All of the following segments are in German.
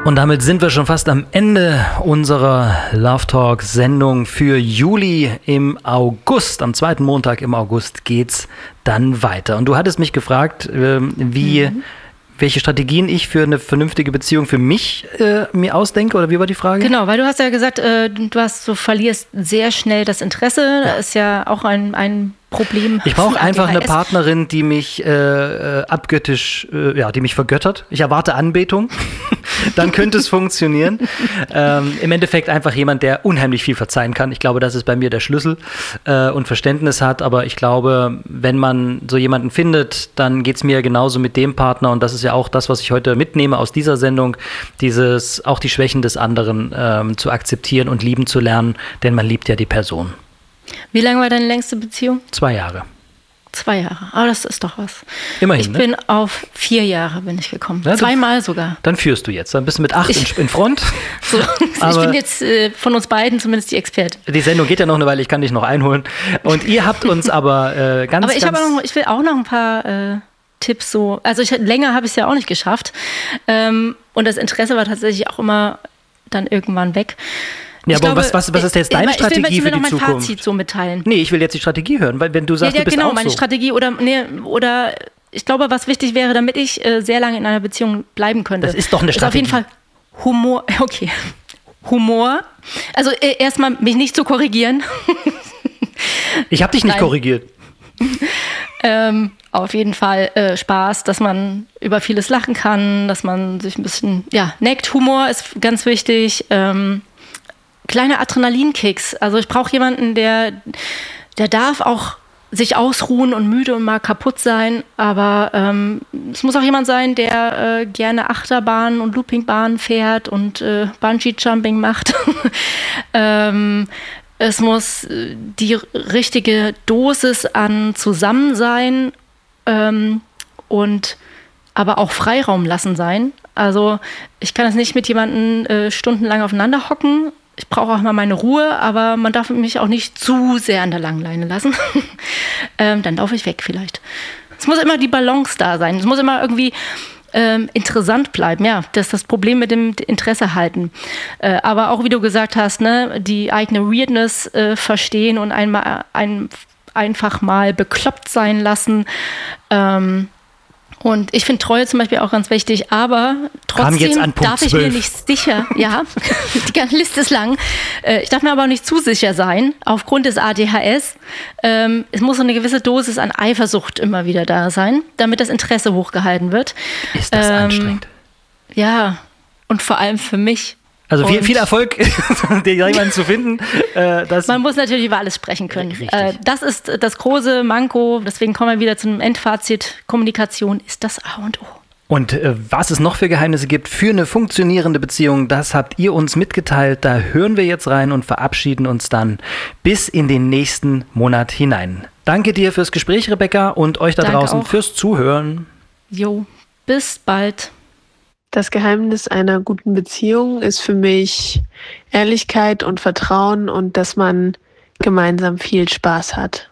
Und damit sind wir schon fast am Ende unserer Love Talk Sendung für Juli im August. Am zweiten Montag im August geht's dann weiter. Und du hattest mich gefragt, welche Strategien ich für eine vernünftige Beziehung für mich mir ausdenke, oder wie war die Frage? Genau, weil du hast ja gesagt, du verlierst sehr schnell das Interesse. Da ist ja auch ein Problem. Ich brauche einfach eine Partnerin, die mich abgöttisch, die mich vergöttert. Ich erwarte Anbetung. Dann könnte es funktionieren. Im Endeffekt einfach jemand, der unheimlich viel verzeihen kann. Ich glaube, das ist bei mir der Schlüssel und Verständnis hat. Aber ich glaube, wenn man so jemanden findet, dann geht es mir genauso mit dem Partner. Und das ist ja auch das, was ich heute mitnehme aus dieser Sendung, auch die Schwächen des anderen zu akzeptieren und lieben zu lernen. Denn man liebt ja die Person. Wie lange war deine längste Beziehung? 2 Jahre. 2 Jahre, aber das ist doch was. Immerhin, ich bin auf 4 Jahre gekommen, ja, 2-mal sogar. Dann führst du jetzt, dann bist du mit 8 in Front. So, ich bin jetzt von uns beiden zumindest die Expertin. Die Sendung geht ja noch eine Weile, ich kann dich noch einholen. Und ihr habt uns aber Aber ich will auch noch ein paar Tipps so. Also länger habe ich es ja auch nicht geschafft. Und das Interesse war tatsächlich auch immer dann irgendwann weg. Ja, aber was ist jetzt deine Strategie für die Zukunft? Ich will mein Fazit so mitteilen. Nee, ich will jetzt die Strategie hören, weil wenn du sagst, du bist genau, auch meine so. Strategie oder ich glaube, was wichtig wäre, damit ich sehr lange in einer Beziehung bleiben könnte. Das ist doch eine Strategie. Ist auf jeden Fall Humor, okay. Humor. Also erstmal mich nicht zu korrigieren. Ich habe dich nicht korrigiert. Auf jeden Fall Spaß, dass man über vieles lachen kann, dass man sich ein bisschen, neckt. Humor ist ganz wichtig. Kleine Adrenalinkicks. Also ich brauche jemanden, der darf auch sich ausruhen und müde und mal kaputt sein, aber es muss auch jemand sein, der gerne Achterbahnen und Loopingbahnen fährt und Bungee-Jumping macht. Es muss die richtige Dosis an Zusammensein und aber auch Freiraum lassen sein. Also ich kann es nicht mit jemandem stundenlang aufeinander hocken. Ich brauche auch mal meine Ruhe, aber man darf mich auch nicht zu sehr an der langen Leine lassen. Dann laufe ich weg vielleicht. Es muss immer die Balance da sein. Es muss immer irgendwie interessant bleiben. Ja, das ist das Problem mit dem Interesse halten. Aber auch, wie du gesagt hast, ne, die eigene Weirdness verstehen und einfach mal bekloppt sein lassen. Und ich finde Treue zum Beispiel auch ganz wichtig, aber trotzdem darf ich mir nicht sicher, die ganze Liste ist lang, ich darf mir aber auch nicht zu sicher sein, aufgrund des ADHS. Es muss so eine gewisse Dosis an Eifersucht immer wieder da sein, damit das Interesse hochgehalten wird. Ist das anstrengend? Ja, und vor allem für mich. Also viel Erfolg, jemanden zu finden. Man muss natürlich über alles sprechen können. Das ist das große Manko, deswegen kommen wir wieder zum Endfazit. Kommunikation ist das A und O. Und was es noch für Geheimnisse gibt für eine funktionierende Beziehung, das habt ihr uns mitgeteilt. Da hören wir jetzt rein und verabschieden uns dann bis in den nächsten Monat hinein. Danke dir fürs Gespräch, Rebecca, und euch da draußen fürs Zuhören. Jo, bis bald. Das Geheimnis einer guten Beziehung ist für mich Ehrlichkeit und Vertrauen und dass man gemeinsam viel Spaß hat.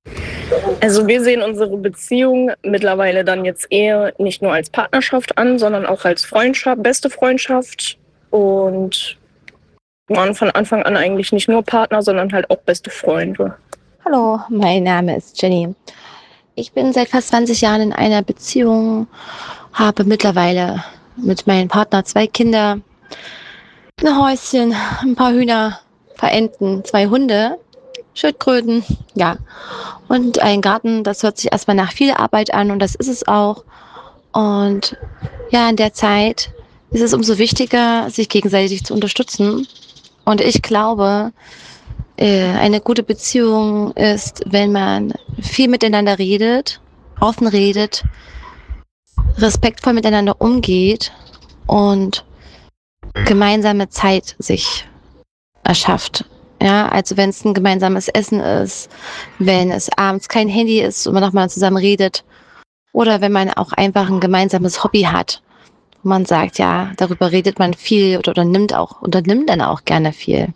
Also wir sehen unsere Beziehung mittlerweile dann jetzt eher nicht nur als Partnerschaft an, sondern auch als Freundschaft, beste Freundschaft, und waren von Anfang an eigentlich nicht nur Partner, sondern halt auch beste Freunde. Hallo, mein Name ist Jenny. Ich bin seit fast 20 Jahren in einer Beziehung, habe mittlerweile mit meinem Partner 2 Kinder, ein Häuschen, ein paar Hühner, ein paar Enten, 2 Hunde, Schildkröten, ja. Und ein Garten. Das hört sich erstmal nach viel Arbeit an und das ist es auch. Und ja, in der Zeit ist es umso wichtiger, sich gegenseitig zu unterstützen. Und ich glaube, eine gute Beziehung ist, wenn man viel miteinander redet, offen redet, respektvoll miteinander umgeht und gemeinsame Zeit sich erschafft. Ja, also wenn es ein gemeinsames Essen ist, wenn es abends kein Handy ist und man nochmal zusammen redet, oder wenn man auch einfach ein gemeinsames Hobby hat, wo man sagt, ja, darüber redet man viel oder unternimmt dann auch gerne viel.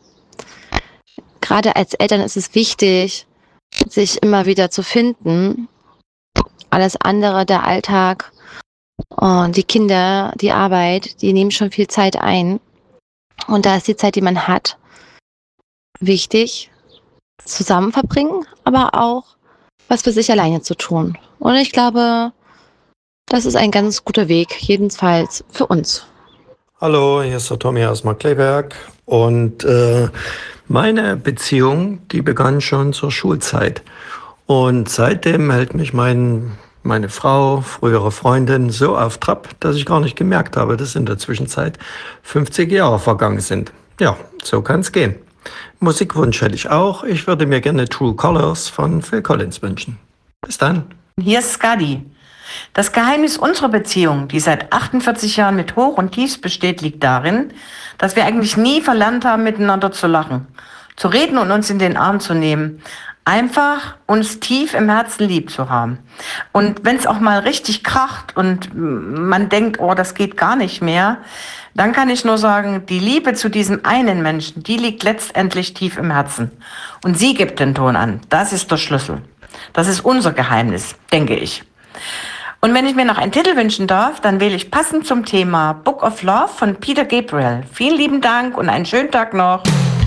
Gerade als Eltern ist es wichtig, sich immer wieder zu finden. Alles andere, der Alltag, Und die Kinder, die Arbeit, die nehmen schon viel Zeit ein. Und da ist die Zeit, die man hat, wichtig, zusammen verbringen, aber auch was für sich alleine zu tun. Und ich glaube, das ist ein ganz guter Weg, jedenfalls für uns. Hallo, hier ist der Tommy aus Markkleeberg und meine Beziehung, die begann schon zur Schulzeit und seitdem hält mich meine Frau, frühere Freundin, so auf Trab, dass ich gar nicht gemerkt habe, dass in der Zwischenzeit 50 Jahre vergangen sind. Ja, so kann es gehen. Musikwunsch hätte ich auch. Ich würde mir gerne True Colors von Phil Collins wünschen. Bis dann. Hier ist Skadi. Das Geheimnis unserer Beziehung, die seit 48 Jahren mit Hoch und Tiefs besteht, liegt darin, dass wir eigentlich nie verlernt haben, miteinander zu lachen, zu reden und uns in den Arm zu nehmen. Einfach uns tief im Herzen lieb zu haben. Und wenn es auch mal richtig kracht und man denkt, oh, das geht gar nicht mehr, dann kann ich nur sagen, die Liebe zu diesem einen Menschen, die liegt letztendlich tief im Herzen. Und sie gibt den Ton an. Das ist der Schlüssel. Das ist unser Geheimnis, denke ich. Und wenn ich mir noch einen Titel wünschen darf, dann wähle ich passend zum Thema Book of Love von Peter Gabriel. Vielen lieben Dank und einen schönen Tag noch.